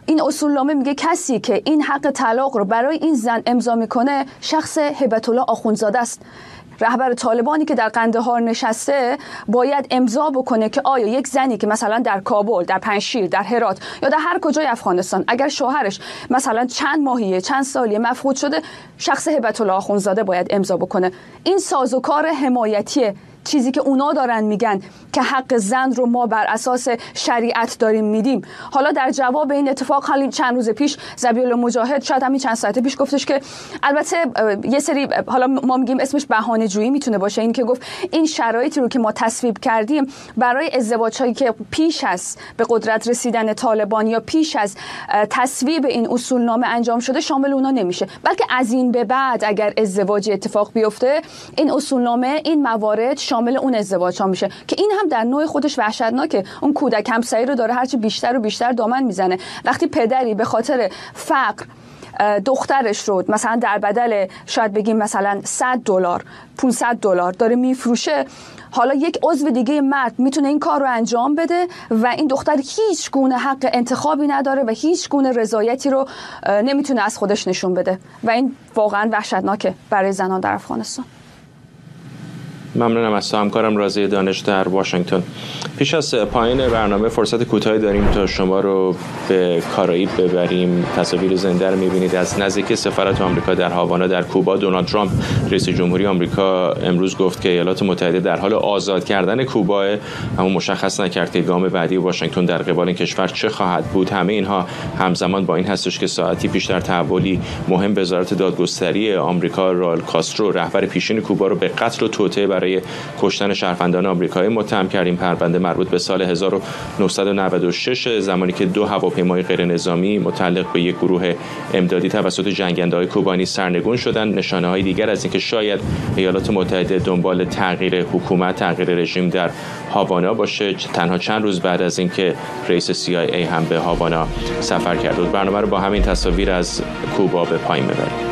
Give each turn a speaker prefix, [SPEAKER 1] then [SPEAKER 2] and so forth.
[SPEAKER 1] این اصولنامه میگه کسی که این حق طلاق رو برای این زن امضا میکنه شخص هیبت الله آخوندزاده است. رهبر طالبانی که در قندهار نشسته باید امضا بکنه که آیا یک زنی که مثلا در کابل، در پنجشیر، در هرات یا در هر کجای افغانستان اگر شوهرش مثلا چند ماهیه، چند سالیه مفقود شده، شخص هیبت الله آخوندزاده باید امضا بکنه. این سازوکار حمایتی چیزی که اونا دارن میگن که حق زن رو ما بر اساس شریعت داریم میدیم. حالا در جواب این اتفاق همین چند روز پیش ذبیح مجاهد شاید همین چند ساعت پیش گفتش که البته یه سری حالا ما میگیم اسمش بهانه جویی میتونه باشه، این که گفت این شرایطی رو که ما تصویب کردیم برای ازدواج‌هایی که پیش از به قدرت رسیدن طالبان یا پیش از تصویب این اصولنامه انجام شده شامل اونا نمیشه، بلکه از این به بعد اگر ازدواجی اتفاق بیفته این اصولنامه این موارد شامل اون ازدواج ها میشه که این هم در نوع خودش وحشتناکه. اون کودک همسایه رو داره هرچی بیشتر و بیشتر دامن میزنه. وقتی پدری به خاطر فقر دخترش رو مثلا در بدل شاید بگیم مثلا $100 $500 داره میفروشه، حالا یک عضو دیگه مرد میتونه این کار رو انجام بده و این دختر هیچ گونه حق انتخابی نداره و هیچ گونه رضایتی رو نمیتونه از خودش نشون بده و این واقعا وحشتناکه برای زنان در افغانستان.
[SPEAKER 2] ممنونم از همکارم رازی دانش در واشنگتن. پیش از پایان برنامه فرصت کوتاهی داریم تا شما رو به کارائیب ببریم. تصاویر زنده رو می‌بینید از نزدیکی سفارت آمریکا در هاوانا در کوبا. دونالد ترامپ رئیس جمهوری آمریکا امروز گفت که ایالات متحده در حال آزاد کردن کوبا، اما مشخص نکرد که گام بعدی واشنگتن در قبال این کشور چه خواهد بود. همه اینها همزمان با این هستش که ساعتی پیش در تحولی مهم وزارت دادگستری آمریکا رائول کاسترو رهبر پیشین کوبا رو به قتل و توطئه برای کشتن شهروندان آمریکایی متهم کرد. این پرونده مربوط به سال 1996 زمانی که 2 هواپیمای غیر نظامی متعلق به یک گروه امدادی توسط جنگنده‌های کوبانی سرنگون شدند. نشانه‌های دیگر از اینکه شاید ایالات متحده دنبال تغییر حکومت، تغییر رژیم در هاوانا باشه، تنها چند روز بعد از اینکه رئیس CIA هم به هاوانا سفر کرده بود. برنامه رو با همین تصاویر از کوبا به پایان می‌بریم.